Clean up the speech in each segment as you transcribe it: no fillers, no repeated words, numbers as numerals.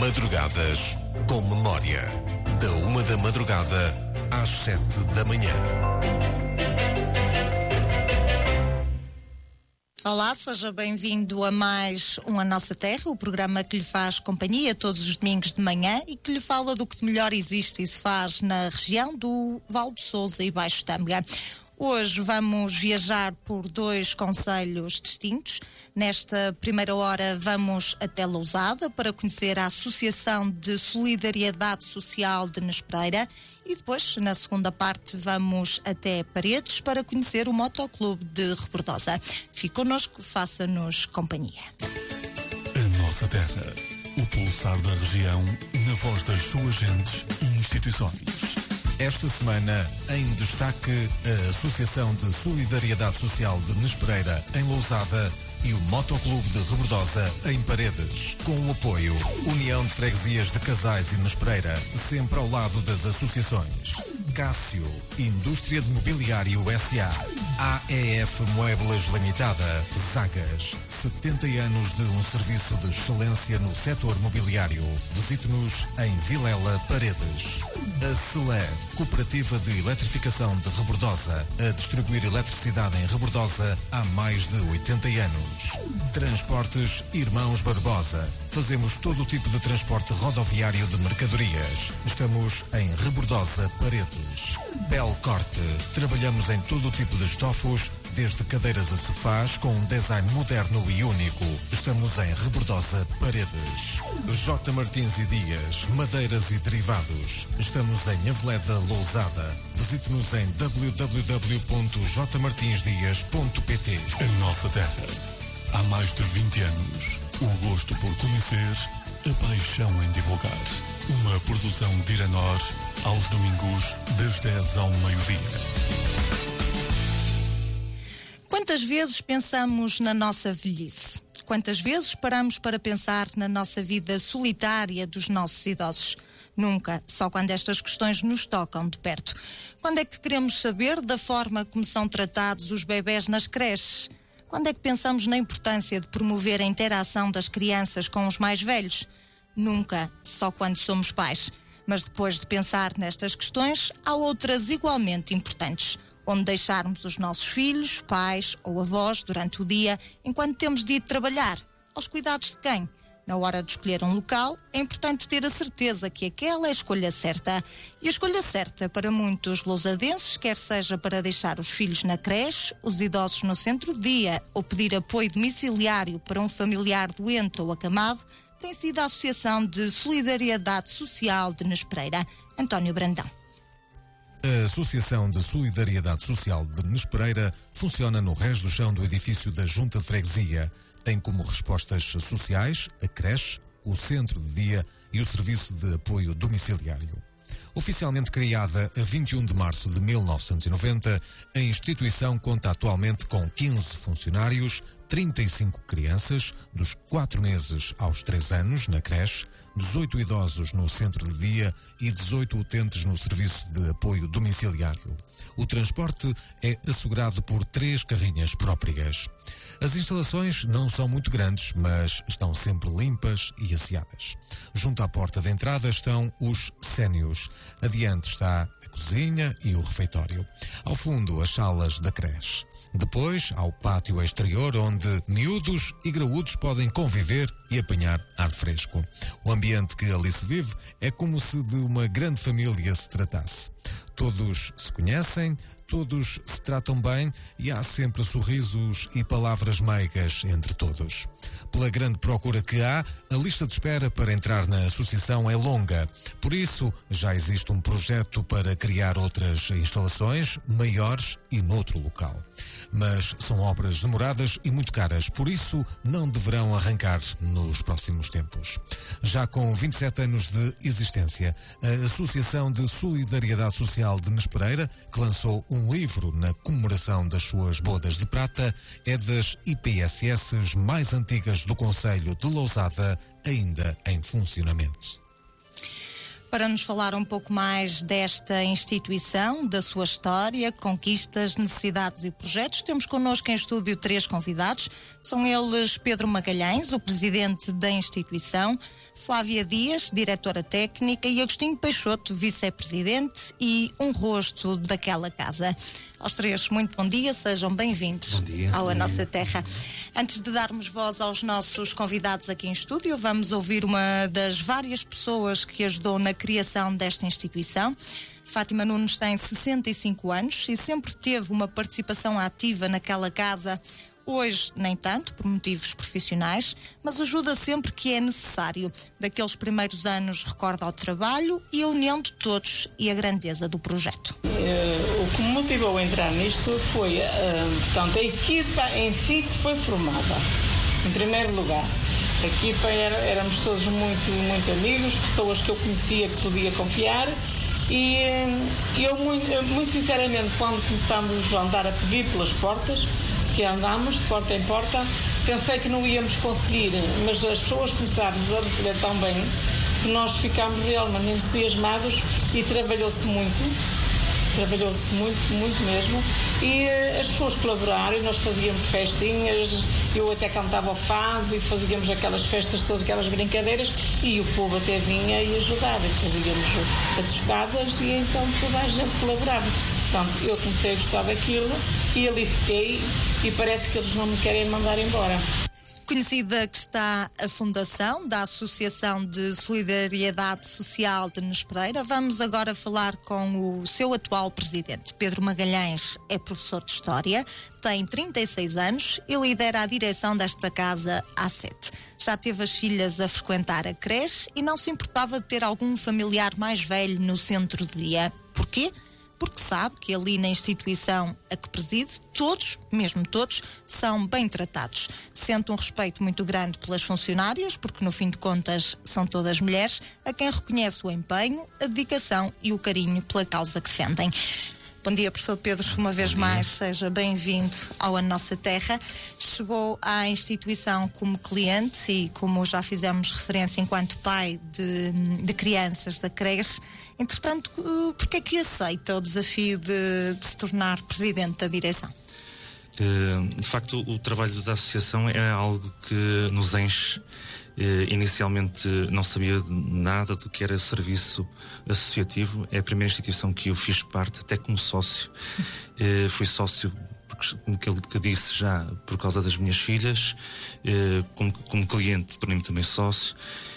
Madrugadas com Memória. Da 1 da madrugada às 7 da manhã. Olá, seja bem-vindo a mais um A Nossa Terra, o programa que lhe faz companhia todos os domingos de manhã e que lhe fala do que de melhor existe e se faz na região do Val de Sousa e Baixo Tâmega. Hoje vamos viajar por 2 concelhos distintos. Nesta primeira hora vamos até Lousada para conhecer a Associação de Solidariedade Social de Nespreira e depois, na segunda parte, vamos até Paredes para conhecer o Motoclube de Rebordosa. Fique connosco, faça-nos companhia. A Nossa Terra, o pulsar da região, na voz das suas gentes e instituições. Esta semana, em destaque, a Associação de Solidariedade Social de Nespreira, em Lousada, e o Motoclube de Rebordosa, em Paredes, com o apoio União de Freguesias de Casais e Nespreira, sempre ao lado das associações Cássio, Indústria de Mobiliário S.A., AEF Muebles Limitada, Zagas, 70 anos de um serviço de excelência no setor mobiliário. Visite-nos em Vilela, Paredes. A CELE, Cooperativa de Eletrificação de Rebordosa, a distribuir eletricidade em Rebordosa há mais de 80 anos. Transportes Irmãos Barbosa. Fazemos todo o tipo de transporte rodoviário de mercadorias. Estamos em Rebordosa, Paredes. Pel Corte. Trabalhamos em todo o tipo de estofos, desde cadeiras a sofás com um design moderno e único. Estamos em Rebordosa, Paredes. J. Martins e Dias, madeiras e derivados. Estamos em Aveleda, Lousada. Visite-nos em www.jmartinsdias.pt. A Nossa Terra. Há mais de 20 anos, o gosto por conhecer, a paixão em divulgar. Uma produção de Iranor, aos domingos, das 10 ao meio-dia. Quantas vezes pensamos na nossa velhice? Quantas vezes paramos para pensar na nossa vida solitária dos nossos idosos? Nunca, só quando estas questões nos tocam de perto. Quando é que queremos saber da forma como são tratados os bebés nas creches? Quando é que pensamos na importância de promover a interação das crianças com os mais velhos? Nunca, só quando somos pais. Mas depois de pensar nestas questões, há outras igualmente importantes. Onde deixarmos os nossos filhos, pais ou avós durante o dia, enquanto temos de ir trabalhar. Aos cuidados de quem? Na hora de escolher um local, é importante ter a certeza que aquela é a escolha certa. E a escolha certa para muitos lousadenses, quer seja para deixar os filhos na creche, os idosos no centro de dia ou pedir apoio domiciliário para um familiar doente ou acamado, tem sido a Associação de Solidariedade Social de Nespreira. António Brandão. A Associação de Solidariedade Social de Nespreira funciona no rés do chão do edifício da Junta de Freguesia. Tem como respostas sociais a creche, o centro de dia e o serviço de apoio domiciliário. Oficialmente criada a 21 de março de 1990, a instituição conta atualmente com 15 funcionários, 35 crianças, dos 4 meses aos 3 anos na creche, 18 idosos no centro de dia e 18 utentes no serviço de apoio domiciliário. O transporte é assegurado por 3 carrinhas próprias. As instalações não são muito grandes, mas estão sempre limpas e asseadas. Junto à porta de entrada estão os sénios. Adiante está a cozinha e o refeitório. Ao fundo, as salas da creche. Depois, há o pátio exterior, onde miúdos e graúdos podem conviver e apanhar ar fresco. O ambiente que ali se vive é como se de uma grande família se tratasse. Todos se conhecem, todos se tratam bem e há sempre sorrisos e palavras meigas entre todos. Pela grande procura que há, a lista de espera para entrar na associação é longa. Por isso, já existe um projeto para criar outras instalações maiores e noutro local. Mas são obras demoradas e muito caras, por isso não deverão arrancar nos próximos tempos. Já com 27 anos de existência, a Associação de Solidariedade Social de Nespreira, que lançou um livro na comemoração das suas bodas de prata, é das IPSS mais antigas do concelho de Lousada, ainda em funcionamento. Para nos falar um pouco mais desta instituição, da sua história, conquistas, necessidades e projetos, temos connosco em estúdio 3 convidados. São eles Pedro Magalhães, o presidente da instituição, Flávia Dias, diretora técnica, e Agostinho Peixoto, vice-presidente e um rosto daquela casa. Aos três, muito bom dia, sejam bem-vindos à nossa terra. Antes de darmos voz aos nossos convidados aqui em estúdio, vamos ouvir uma das várias pessoas que ajudou na criação desta instituição. Fátima Nunes tem 65 anos e sempre teve uma participação ativa naquela casa. Hoje, nem tanto, por motivos profissionais, mas ajuda sempre que é necessário. Daqueles primeiros anos recorda o trabalho e a união de todos e a grandeza do projeto. O que me motivou a entrar nisto foi, portanto, a equipa em si que foi formada. Em primeiro lugar, a equipa éramos todos muito amigos, pessoas que eu conhecia, que podia confiar. E eu, muito sinceramente, quando começámos a andar a pedir pelas portas, que andámos de porta em porta, pensei que não íamos conseguir, mas as pessoas começaram-nos a receber tão bem que nós ficámos realmente entusiasmados e trabalhou-se muito mesmo, e as pessoas colaboraram e nós fazíamos festinhas, eu até cantava o fado e fazíamos aquelas festas, todas aquelas brincadeiras, e o povo até vinha e ajudava, e fazíamos batiscadas e então toda a gente colaborava. Portanto, eu comecei a gostar daquilo e ali fiquei, e parece que eles não me querem mandar embora. Conhecida que está a fundação da Associação de Solidariedade Social de Nespereira, vamos agora falar com o seu atual presidente. Pedro Magalhães é professor de História, tem 36 anos e lidera a direção desta casa há 7. Já teve as filhas a frequentar a creche e não se importava de ter algum familiar mais velho no centro de dia. Porquê? Porque sabe que ali na instituição a que preside, todos, mesmo todos, são bem tratados. Sente um respeito muito grande pelas funcionárias, porque no fim de contas são todas mulheres, a quem reconhece o empenho, a dedicação e o carinho pela causa que defendem. Bom dia, professor Pedro, uma vez mais, seja bem-vindo à nossa terra. Chegou à instituição como cliente e, como já fizemos referência, enquanto pai de crianças da creche. Entretanto, porquê é que aceita o desafio de se tornar presidente da direção? De facto, o trabalho da associação é algo que nos enche. Inicialmente não sabia nada do que era serviço associativo. É a primeira instituição que eu fiz parte, até como sócio. Fui sócio, como que eu disse, já por causa das minhas filhas. Como cliente tornei-me também sócio.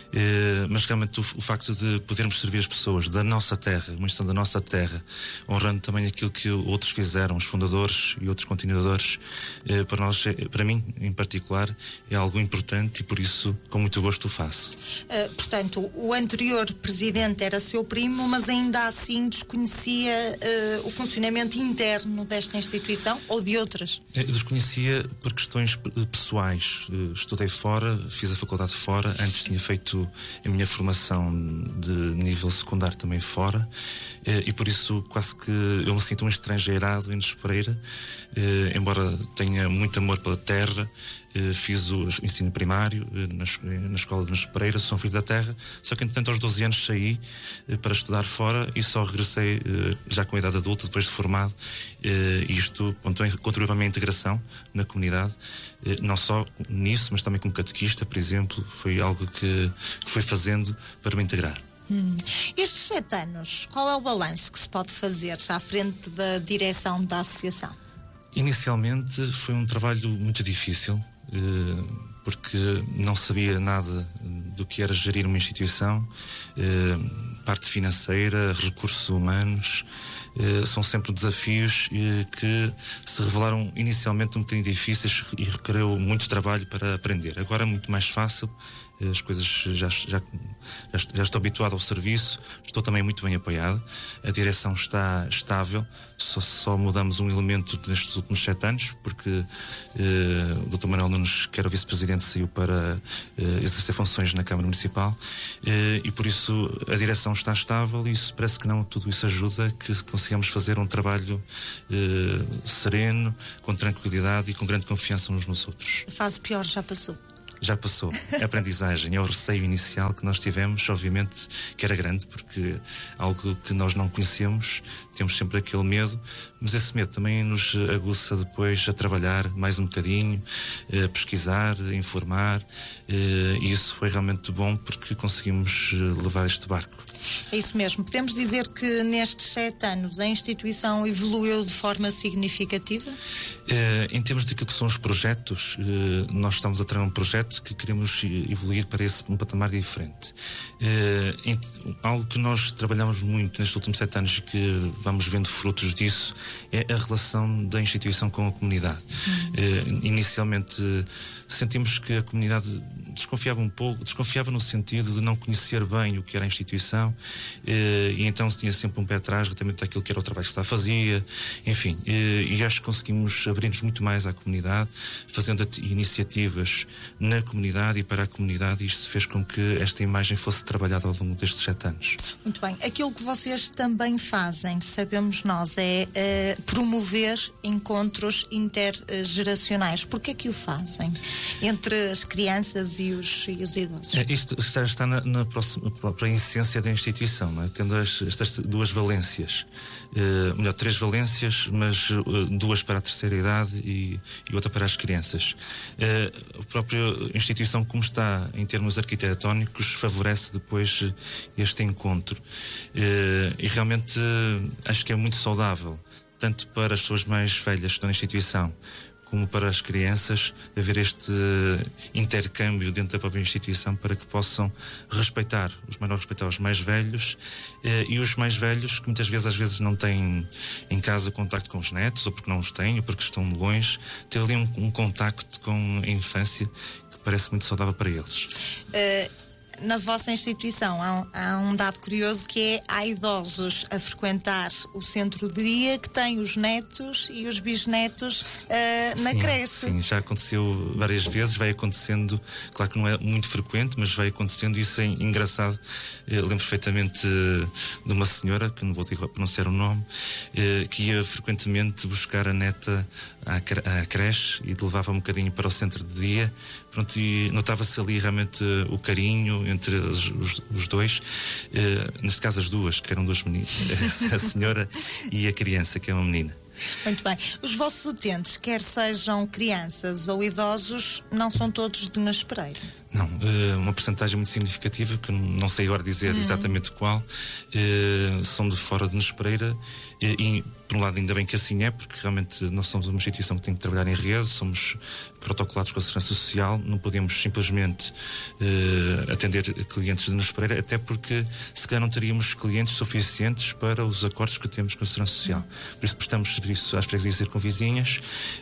Mas realmente o facto de podermos servir as pessoas da nossa terra, uma instituição da nossa terra, honrando também aquilo que outros fizeram, os fundadores e outros continuadores, para nós, para mim em particular, é algo importante e por isso com muito gosto o faço. Portanto, o anterior presidente era seu primo, mas ainda assim desconhecia o funcionamento interno desta instituição ou de outras? Eu desconhecia por questões pessoais. Estudei fora, fiz a faculdade fora, antes tinha feito a minha formação de nível secundário também fora, e por isso quase que eu me sinto um estrangeirado em Nespereira, embora tenha muito amor pela terra. Fiz o ensino primário na escola de Nespereira, sou filho da terra, só que entretanto aos 12 anos saí para estudar fora e só regressei já com a idade adulta, depois de formado. Isto contribuiu para a minha integração na comunidade, não só nisso, mas também como catequista, por exemplo. Foi algo que fui fazendo para me integrar. Estes 7 anos, qual é o balanço que se pode fazer já à frente da direção da associação? Inicialmente foi um trabalho muito difícil, porque não sabia nada do que era gerir uma instituição, parte financeira, recursos humanos. São sempre desafios que se revelaram inicialmente um bocadinho difíceis e requereu muito trabalho para aprender. Agora é muito mais fácil, as coisas já estou habituado ao serviço, estou também muito bem apoiado, a direção está estável, só mudamos um elemento nestes últimos 7 anos, porque o Dr. Manuel Nunes, que era o vice-presidente, saiu para exercer funções na Câmara Municipal, e por isso a direção está estável, e isso parece que não, tudo isso ajuda que consigamos fazer um trabalho sereno, com tranquilidade e com grande confiança uns nos outros. A fase pior já passou? já passou. A aprendizagem é o receio inicial que nós tivemos, obviamente que era grande, porque algo que nós não conhecemos, temos sempre aquele medo, mas esse medo também nos aguça depois a trabalhar mais um bocadinho, a pesquisar, a informar, e isso foi realmente bom porque conseguimos levar este barco. É isso mesmo. Podemos dizer que nestes 7 anos a instituição evoluiu de forma significativa? Em termos daquilo que são os projetos, nós estamos a trabalhar um projeto que queremos evoluir para um patamar diferente. Algo que nós trabalhamos muito nestes últimos 7 anos e que vamos vendo frutos disso é a relação da instituição com a comunidade. Inicialmente sentimos que a comunidade desconfiava no sentido de não conhecer bem o que era a instituição, e então se tinha sempre um pé atrás relativamente daquilo que era o trabalho que se lá fazia, enfim, e acho que conseguimos abrir-nos muito mais à comunidade, fazendo iniciativas na comunidade e para a comunidade, e isto fez com que esta imagem fosse trabalhada ao longo destes 7 anos. Muito bem. Aquilo que vocês também fazem, sabemos nós, é promover encontros intergeracionais. Porquê é que o fazem? Entre as crianças e os idosos? Isto está na própria essência da instituição, não é? Tendo estas 2 valências, melhor, 3 valências, mas 2 para a terceira idade e outra para as crianças. A própria instituição, como está em termos arquitetónicos, favorece depois este encontro, e realmente acho que é muito saudável, tanto para as pessoas mais velhas que estão na instituição como para as crianças, haver este intercâmbio dentro da própria instituição para que possam respeitar os mais velhos, e os mais velhos que muitas vezes, às vezes não têm em casa contacto com os netos, ou porque não os têm, ou porque estão longe, ter ali um contacto com a infância que parece muito saudável para eles. Na vossa instituição há um dado curioso, que é: há idosos a frequentar o centro de dia que têm os netos e os bisnetos na creche. Sim, já aconteceu várias vezes, vai acontecendo, claro que não é muito frequente, mas vai acontecendo, e isso é engraçado. Eu lembro perfeitamente de uma senhora, que não vou pronunciar o nome, que ia frequentemente buscar a neta à creche e levava um bocadinho para o centro de dia. Pronto, e notava-se ali realmente o carinho entre os dois, neste caso as duas, que eram 2 meninas, a senhora e a criança, que é uma menina. Muito bem. Os vossos utentes, quer sejam crianças ou idosos, não são todos de Nas Pereira? Não, uma percentagem muito significativa, que não sei agora dizer exatamente qual, são de fora de Nas Pereira, e por um lado ainda bem que assim é, porque realmente nós somos uma instituição que tem que trabalhar em rede, somos protocolados com a Segurança Social, não podemos simplesmente atender clientes de Nas Pereira, até porque se calhar não teríamos clientes suficientes para os acordos que temos com a Segurança Social. Por isso prestamos serviço às freguesias circunvizinhas,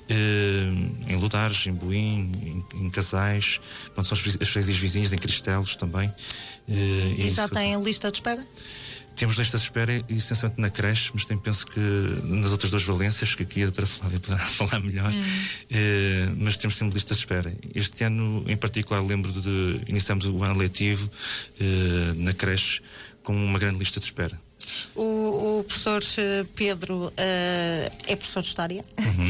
em Ludares, em Boim, em Casais, pronto, são as freguesias vizinhas, em Cristelos também. E já têm lista de espera? Temos listas de espera, essencialmente na creche, mas penso que nas outras 2 valências, que aqui a doutora Flávia poderá falar melhor, mas temos sempre listas de espera. Este ano, em particular, lembro de iniciarmos o ano letivo na creche com uma grande lista de espera. O professor Pedro é professor de História.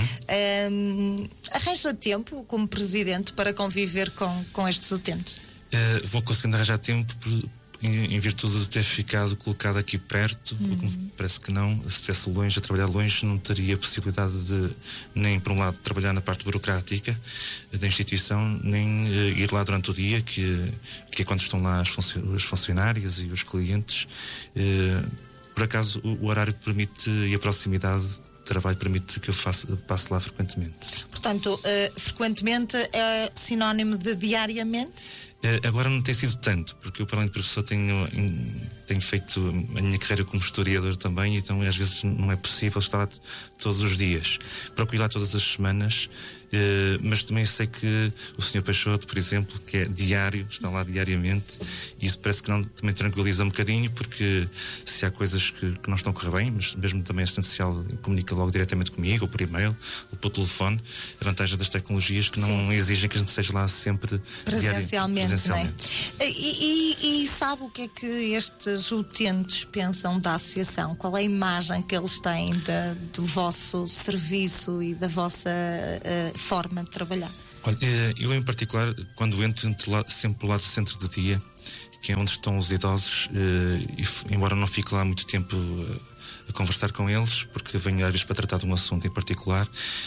Arranja tempo, como presidente, para conviver com estes utentes? Vou conseguindo arranjar tempo em virtude de ter ficado colocado aqui perto, porque parece que não, se estivesse longe, a trabalhar longe, não teria possibilidade de, nem por um lado, trabalhar na parte burocrática da instituição, nem ir lá durante o dia, que é quando estão lá as funcionárias e os clientes. Por acaso, o horário permite, e a proximidade de trabalho permite que eu passe lá frequentemente. Portanto, frequentemente é sinónimo de diariamente? Agora não tem sido tanto, porque eu, para além de professor, tenho feito a minha carreira como historiador também, então às vezes não é possível estar lá todos os dias. Procuro ir lá todas as semanas, mas também sei que o Sr. Peixoto, por exemplo, que é diário, está lá diariamente, e isso parece que também tranquiliza um bocadinho, porque se há coisas que não estão a correr bem, mas mesmo também é essencial, comunica logo diretamente comigo, ou por e-mail, ou por telefone. A vantagem das tecnologias que não exigem que a gente esteja lá sempre presencialmente. Não é? E sabe o que é que estes utentes pensam da associação? Qual é a imagem que eles têm do vosso serviço e da vossa forma de trabalhar? Olha, eu em particular, quando entro sempre pelo lado do centro de dia, que é onde estão os idosos, embora não fique lá muito tempo a conversar com eles, porque venho às vezes para tratar de um assunto em particular,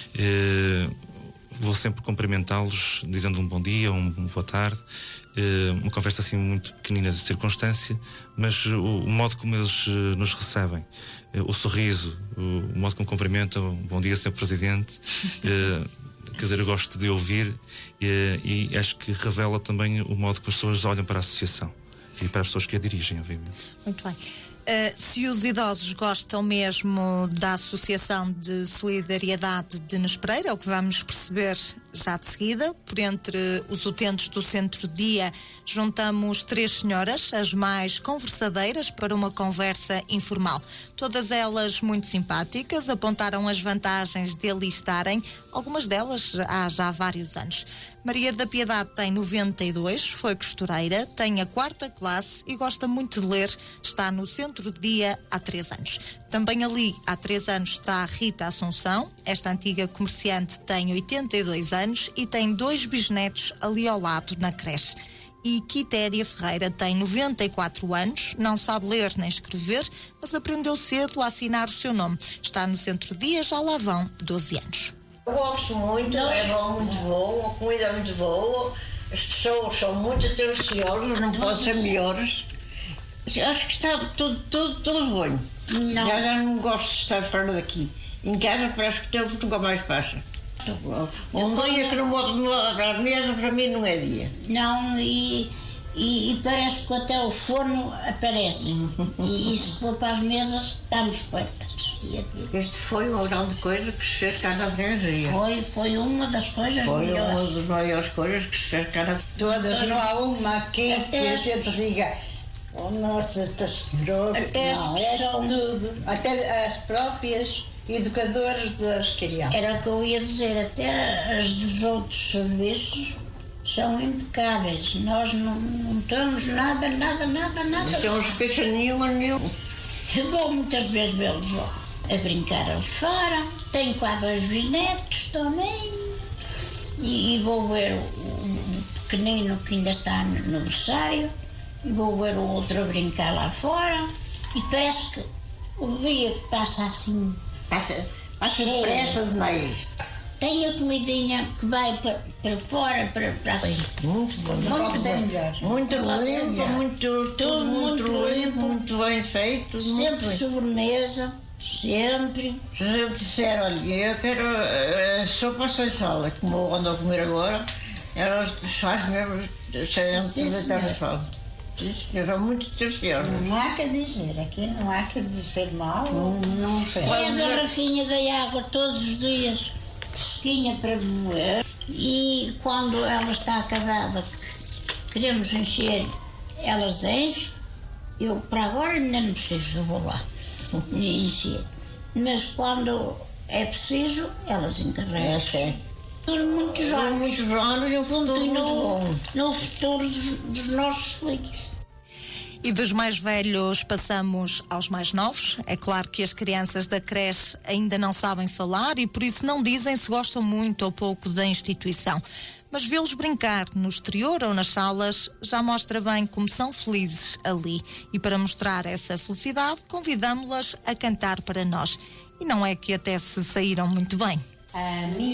vou sempre cumprimentá-los, dizendo um bom dia, uma boa tarde, uma conversa assim muito pequenina de circunstância, mas o modo como eles nos recebem, o sorriso, o modo como cumprimentam, bom dia, Sr. Presidente, quer dizer, eu gosto de ouvir e acho que revela também o modo que as pessoas olham para a associação e para as pessoas que a dirigem, obviamente. Muito bem. Se os idosos gostam mesmo da Associação de Solidariedade de Nespereira, é o que vamos perceber já de seguida. Por entre os utentes do centro-dia, juntamos 3 senhoras, as mais conversadeiras, para uma conversa informal. Todas elas muito simpáticas, apontaram as vantagens de ali estarem, algumas delas há já vários anos. Maria da Piedade tem 92, foi costureira, tem a 4ª classe e gosta muito de ler, está no centro-dia há 3 anos. Também ali há 3 anos está a Rita Assunção, esta antiga comerciante tem 82 anos e tem 2 bisnetos ali ao lado na creche. E Quitéria Ferreira tem 94 anos, não sabe ler nem escrever, mas aprendeu cedo a assinar o seu nome. Está no centro-dia, já lá vão 12 anos. Eu gosto muito, é bom, muito bom, a comida é muito boa, as pessoas são muito atenciosas, não podem ser melhores. Acho que está tudo bom. Já não gosto de estar fora daqui. Em casa parece que o tempo nunca mais passa. Um dia que não vou para a mesa, para mim não é dia. Não, e parece que até o forno aparece. E se for para as mesas, estamos perto. Este foi uma grande coisa que se fez cá na freguesia. Foi uma das coisas melhores. Foi uma das maiores coisas que se fez cá na freguesia. Todas, não há uma que a gente diga, oh, nossa, esta senhora. Até as próprias educadoras das crianças. Era o que eu ia dizer, até as dos outros serviços são impecáveis. Nós não temos nada. Não temos queixa nenhuma. Eu vou muitas vezes vê-los a brincar ali fora. Tenho quase 2 bisnetos também. E vou ver o pequenino que ainda está no berçário. E vou ver o outro a brincar lá fora. E parece que o dia que passa assim. Passa depressa demais. Tem a comidinha que vai para fora, para muito bom. Muito limpo, tudo muito limpo, muito bem feito. Sempre sobremesa, sempre. Se eu disser, olha, eu quero sopa sem sal, como ando a comer agora, elas fazem mesmo sem deitar sal. Era muito delicioso. Não há que dizer, aqui não há que dizer mal. Não sei. É a garrafinha de água todos os dias, fresquinha para beber. E quando ela está acabada, queremos encher, elas enchem. Eu para agora ainda não preciso, eu vou lá e encher. Mas quando é preciso, elas encarregam. Muitos anos e um futuro muito bom. No futuro dos nossos filhos. E dos mais velhos passamos aos mais novos. É claro que as crianças da creche ainda não sabem falar e por isso não dizem se gostam muito ou pouco da instituição. Mas vê-los brincar no exterior ou nas salas já mostra bem como são felizes ali. E para mostrar essa felicidade, convidamos-las a cantar para nós. E não é que até se saíram muito bem. A minha